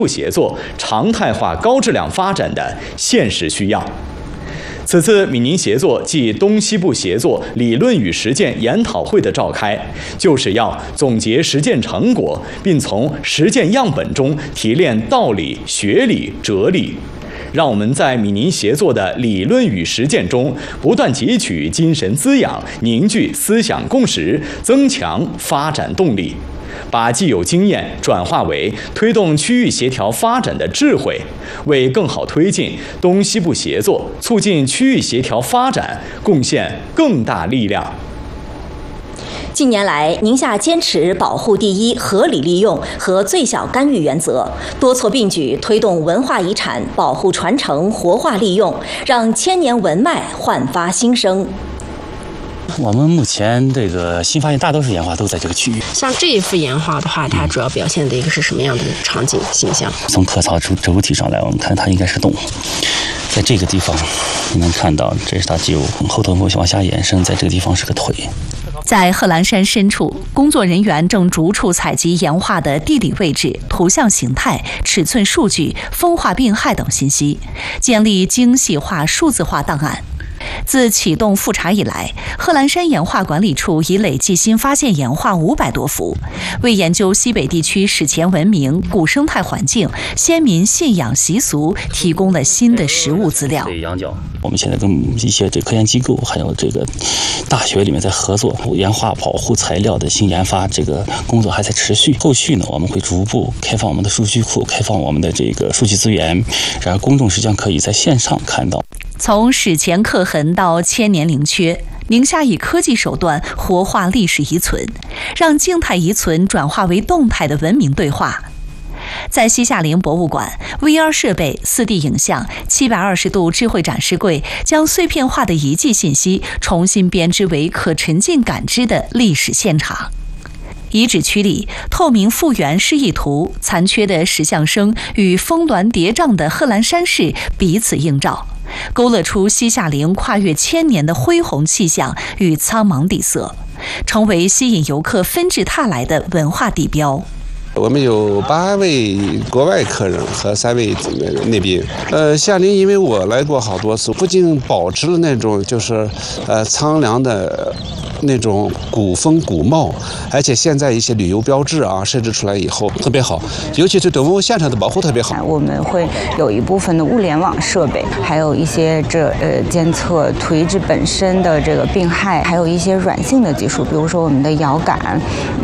部协作常态化高质量发展的现实需要。此次闽宁协作暨东西部协作理论与实践研讨会的召开，就是要总结实践成果，并从实践样本中提炼道理、学理、哲理，让我们在闽宁协作的理论与实践中不断汲取精神滋养，凝聚思想共识，增强发展动力，把既有经验转化为推动区域协调发展的智慧，为更好推进东西部协作、促进区域协调发展贡献更大力量。 近年来，宁夏坚持保护第一、合理利用和最小干预原则，多措并举推动文化遗产保护传承、活化利用，让千年文脉焕发新生。 我们目前这个新发现大多数岩画都在这个区域。 像这一幅岩画的话，它主要表现的一个是什么样的场景形象？ 从刻槽主体上来，我们看它应该是动物。在这个地方，你能看到，这是它就后头往下延伸，在这个地方是个腿。 在贺兰山深处，工作人员正逐处采集岩画的地理位置、图像形态、尺寸数据、风化病害等信息，建立精细化数字化档案。自启动复查以来，贺兰山岩画管理处已累计新发现岩画500多幅，为研究西北地区史前文明、古生态环境、先民信仰习俗提供了新的实物资料。 我们现在跟一些科研机构还有这个大学里面在合作，岩画保护材料的新研发这个工作还在持续。后续呢，我们会逐步开放我们的数据库，开放我们的这个数据资源，然后公众实际上可以在线上看到。 从史前刻痕到千年灵缺，宁夏以科技手段活化历史遗存，让静态遗存转化为动态的文明对话。在西夏陵博物馆 ，VR 设备、4D 影像、720度智慧展示柜将碎片化的遗迹信息重新编织为可沉浸感知的历史现场。遗址区里，透明复原示意图、残缺的石像生与峰峦叠嶂的贺兰山势彼此映照，勾勒出西夏陵跨越千年的恢宏气象与苍茫底色，成为吸引游客纷至沓来的文化地标。 我们有8位国外客人和3位内宾。夏陵因为我来过好多次，不仅保持了那种就是苍凉的那种古风古貌，而且现在一些旅游标志啊设置出来以后特别好，尤其是对文物现场的保护特别好。 我们会有一部分的物联网设备，还有一些监测土遗址本身的这个病害，还有一些软性的技术，比如说我们的遥感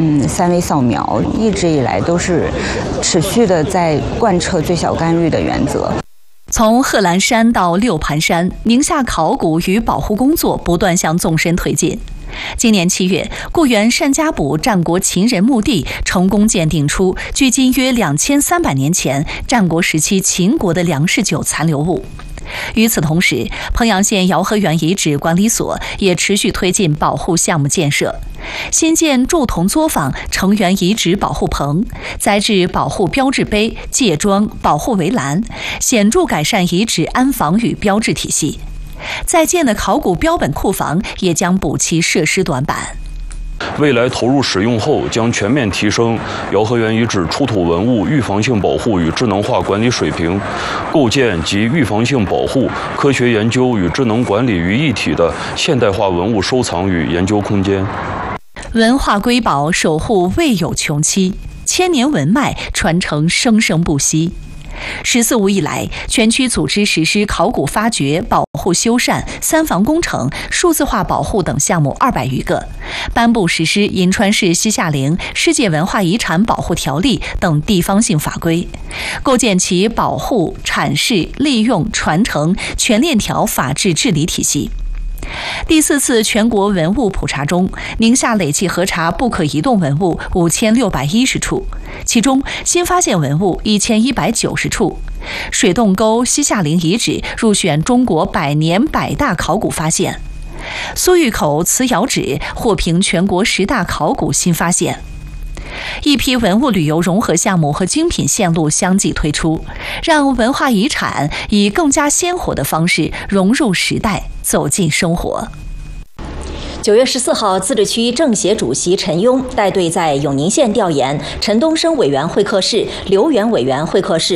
，3维扫描，一直以来都是持续的在贯彻最小干预的原则。 从贺兰山到六盘山，宁夏考古与保护工作不断向纵深推进。今年7月，固原单家堡战国秦人墓地成功鉴定出距今约2300年前战国时期秦国的粮食酒残留物。与此同时，滦阳县姚河源遗址管理所也持续推进保护项目建设，新建铸铜作坊成员遗址保护棚，栽置保护标志碑、界桩、保护围栏，显著改善遗址安防与标志体系。在建的考古标本库房也将补齐设施短板。 未来投入使用后，将全面提升姚河源遗址出土文物预防性保护与智能化管理水平，构建集预防性保护、科学研究与智能管理于一体的现代化文物收藏与研究空间。 文化瑰宝守护未有穷期，千年文脉传承生生不息。14五以来，全区组织实施考古发掘、保护修缮、3防工程、数字化保护等项目200余个，颁布实施《银川市西夏陵世界文化遗产保护条例》等地方性法规，构建其保护、阐释、利用、传承全链条法治治理体系。第4次全国文物普查中，宁夏累计核查不可移动文物5610处，其中新发现文物1190处。水洞沟西夏陵遗址入选中国100年100大考古发现，苏峪口瓷窑址获评全国10大考古新发现。一批文物旅游融合项目和精品线路相继推出，让文化遗产以更加鲜活的方式融入时代，走进生活。 9月14号，自治区政协主席陈庸带队在永宁县调研，陈东升委员会客室、刘源委员会客室